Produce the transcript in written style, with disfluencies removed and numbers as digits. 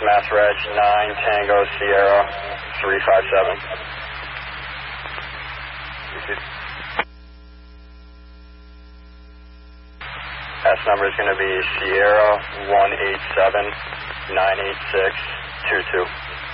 Mass Reg 9 Tango Sierra 357. S number is going to be Sierra 187 98622.